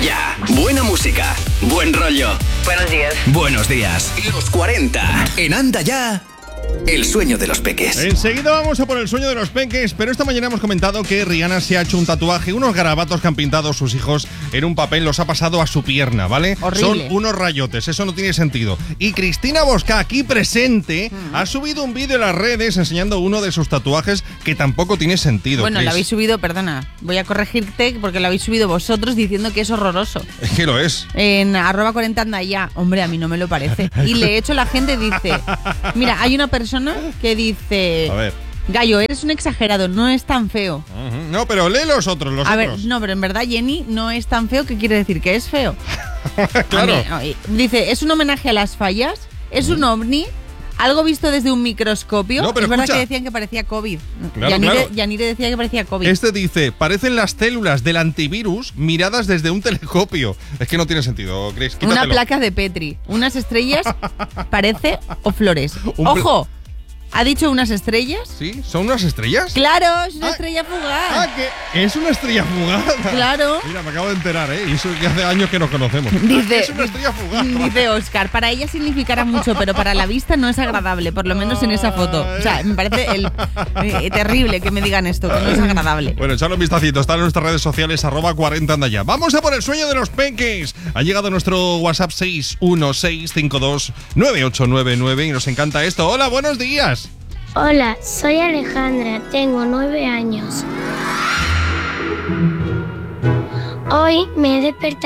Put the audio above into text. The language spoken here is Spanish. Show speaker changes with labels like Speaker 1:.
Speaker 1: Ya, buena música, buen rollo.
Speaker 2: Buenos días.
Speaker 1: Buenos días. Los 40 en Anda Ya. El sueño de los peques.
Speaker 3: Enseguida vamos a por el sueño de los peques, pero esta mañana hemos comentado que Rihanna se ha hecho un tatuaje, unos garabatos que han pintado sus hijos en un papel, los ha pasado a su pierna, ¿vale?
Speaker 4: Horrible.
Speaker 3: Son unos rayotes, eso no tiene sentido. Y Cristina Bosca, aquí presente, ha subido un vídeo en las redes enseñando uno de sus tatuajes que tampoco tiene sentido.
Speaker 4: Bueno,
Speaker 3: Chris.
Speaker 4: lo habéis subido, perdona, voy a corregirte porque lo habéis subido vosotros diciendo que es horroroso.
Speaker 3: Es que lo es.
Speaker 4: En @40 anda ya. Hombre, a mí no me lo parece. Y de hecho la gente dice, mira, hay una persona que dice,
Speaker 3: A ver.
Speaker 4: Gallo, eres un exagerado, no es tan feo.
Speaker 3: Ujú. No, pero lee los otros,
Speaker 4: A ver, no, pero en verdad Jenny no es tan feo, ¿qué quiere decir? Que es feo.
Speaker 3: Claro.
Speaker 4: A mí, dice, es un homenaje a las fallas, es un ovni, algo visto desde un microscopio.
Speaker 3: No, pero
Speaker 4: es verdad
Speaker 3: escucha.
Speaker 4: que decían que parecía COVID.
Speaker 3: Claro, claro.
Speaker 4: Yanire decía que parecía COVID.
Speaker 3: Este dice, parecen las células del antivirus miradas desde un telescopio. Es que no tiene sentido, Chris.
Speaker 4: Una
Speaker 3: Quítatelo.
Speaker 4: placa de Petri, unas estrellas, parece, o flores.
Speaker 3: Un
Speaker 4: ¡Ojo! ¿Ha dicho unas estrellas?
Speaker 3: ¿Sí? ¿Son unas estrellas?
Speaker 4: ¡Claro! Es una
Speaker 3: Ah,
Speaker 4: estrella fugaz.
Speaker 3: Ah, que es una estrella fugaz.
Speaker 4: Claro.
Speaker 3: Mira, me acabo de enterar, ¿eh? Y eso que hace años que nos conocemos.
Speaker 4: Dice,
Speaker 3: Es una estrella fugaz.
Speaker 4: dice Oscar, para ella significará mucho, pero para la vista no es agradable, por lo menos en esa foto. O sea, me parece terrible que me digan esto, que no es agradable.
Speaker 3: Bueno, echarle un vistacito. Está en nuestras redes sociales, @40 anda ya. Vamos a por el sueño de los peques. Ha llegado nuestro WhatsApp 616529899 y nos encanta esto. Hola, buenos días.
Speaker 5: Hola, soy Alejandra, tengo 9 años. Hoy me he despertado